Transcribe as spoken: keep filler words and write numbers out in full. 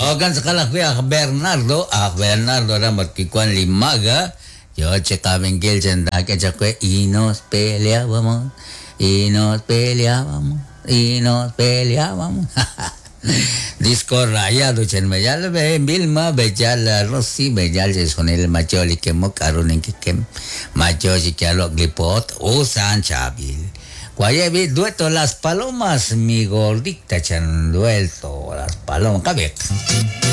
kan sekarang ah Bernardo, ah Bernardo ramat kikuan limaga. Yo checa Miguel Chanda que chacue y nos peleábamos, y nos peleábamos, y nos peleábamos. Disco rayado chen mejal be Vilma bejal Rossi bejal je sonel macholi que mo karunin que kem machoji que alo glipot o sanchabil. Guaya vi dueto las palomas mi gordita chen dueto las palomas cabet.